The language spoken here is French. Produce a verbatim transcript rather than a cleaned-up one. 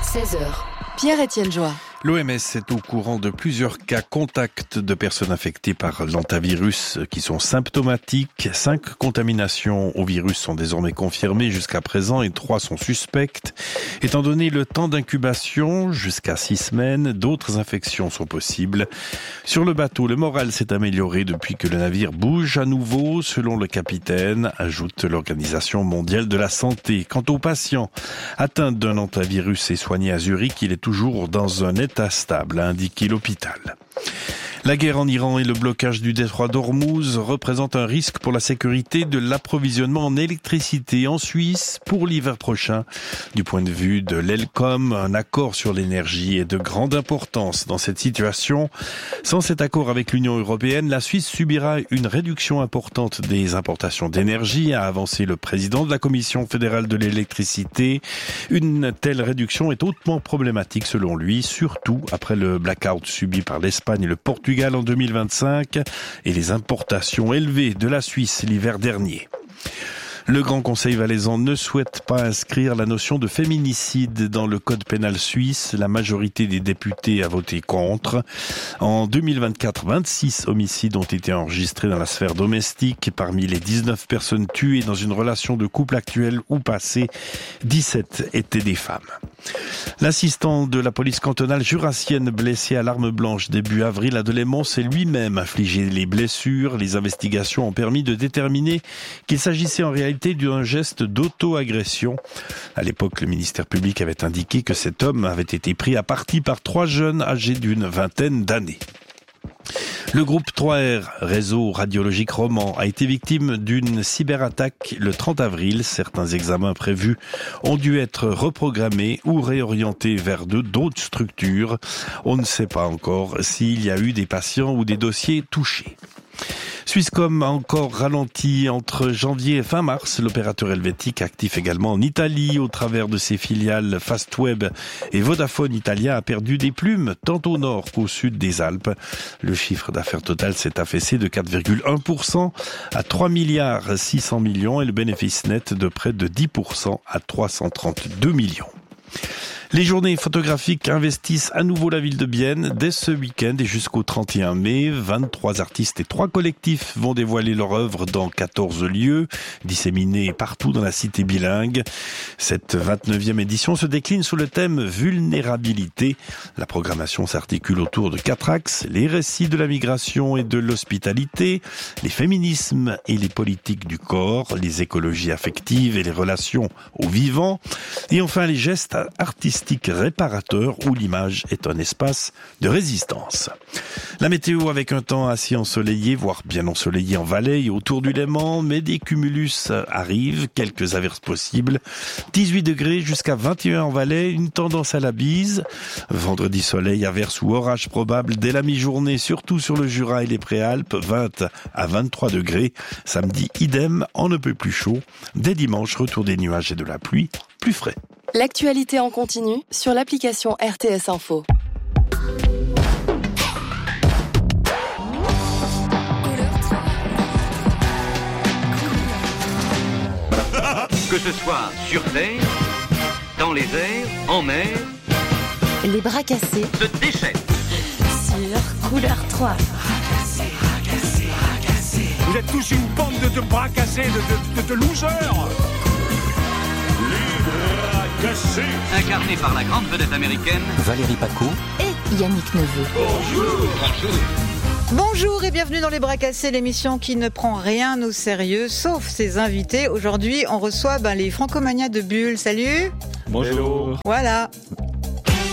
seize heures. Pierre-Étienne Joie. L'O M S est au courant de plusieurs cas contacts de personnes infectées par l'hantavirus qui sont symptomatiques. Cinq contaminations au virus sont désormais confirmées jusqu'à présent et trois sont suspectes. Étant donné le temps d'incubation, jusqu'à six semaines, d'autres infections sont possibles. Sur le bateau, le moral s'est amélioré depuis que le navire bouge à nouveau, selon le capitaine, ajoute l'Organisation mondiale de la santé. Quant aux patients atteints d'un hantavirus et soignés à Zurich, il est toujours dans un état stable, a indiqué l'hôpital. La guerre en Iran et le blocage du détroit d'Ormuz représentent un risque pour la sécurité de l'approvisionnement en électricité en Suisse pour l'hiver prochain. Du point de vue de l'Elcom, un accord sur l'énergie est de grande importance dans cette situation. Sans cet accord avec l'Union européenne, la Suisse subira une réduction importante des importations d'énergie, a avancé le président de la Commission fédérale de l'électricité. Une telle réduction est hautement problématique selon lui, surtout après le blackout subi par l'Espagne et le Portugal en deux mille vingt-cinq et les importations élevées de la Suisse l'hiver dernier. Le Grand Conseil valaisan ne souhaite pas inscrire la notion de féminicide dans le code pénal suisse. La majorité des députés a voté contre. En deux mille vingt-quatre, vingt-six homicides ont été enregistrés dans la sphère domestique. Parmi les dix-neuf personnes tuées dans une relation de couple actuelle ou passée, dix-sept étaient des femmes. L'assistant de la police cantonale jurassienne blessé à l'arme blanche début avril à Delémont s'est lui-même infligé les blessures. Les investigations ont permis de déterminer qu'il s'agissait en réalité d'un geste d'auto-agression. À l'époque, le ministère public avait indiqué que cet homme avait été pris à partie par trois jeunes âgés d'une vingtaine d'années. Le groupe trois R, réseau radiologique roman, a été victime d'une cyberattaque le trente avril. Certains examens prévus ont dû être reprogrammés ou réorientés vers de d'autres structures. On ne sait pas encore s'il y a eu des patients ou des dossiers touchés. Swisscom a encore ralenti entre janvier et fin mars. L'opérateur helvétique, actif également en Italie au travers de ses filiales Fastweb et Vodafone Italia, a perdu des plumes tant au nord qu'au sud des Alpes. Le chiffre d'affaires total s'est affaissé de quatre virgule un pour cent à trois milliards six cents millions et le bénéfice net de près de dix pour cent à trois cent trente-deux millions. Les journées photographiques investissent à nouveau la ville de Bienne dès ce week-end et jusqu'au trente et un mai. vingt-trois artistes et trois collectifs vont dévoiler leur œuvre dans quatorze lieux, disséminés partout dans la cité bilingue. Cette vingt-neuvième édition se décline sous le thème vulnérabilité. La programmation s'articule autour de quatre axes: les récits de la migration et de l'hospitalité, les féminismes et les politiques du corps, les écologies affectives et les relations au vivant, et enfin les gestes artistiques réparateur où l'image est un espace de résistance. La météo avec un temps assez ensoleillé, voire bien ensoleillé en Valais et autour du Léman, mais des cumulus arrivent, quelques averses possibles. dix-huit degrés jusqu'à vingt et un en Valais, une tendance à la bise. Vendredi soleil, averses ou orage probable dès la mi-journée, surtout sur le Jura et les Préalpes, vingt à vingt-trois degrés. Samedi, idem, on ne peut plus chaud. Dès dimanche, retour des nuages et de la pluie, plus frais. L'actualité en continu sur l'application R T S Info. Que ce soit sur terre, dans les airs, en mer, les bras cassés se déchaînent sur Couleur trois. Vous êtes tous une bande de, de bras cassés, de, de, de, de losers. Cassé. Incarné par la grande vedette américaine Valérie Paco et Yannick Neveu. Bonjour. Bonjour. Bonjour et bienvenue dans Les Bras Cassés, l'émission qui ne prend rien au sérieux, sauf ses invités. Aujourd'hui, on reçoit ben, les Francomania de Bulle. Salut. Bonjour. Voilà.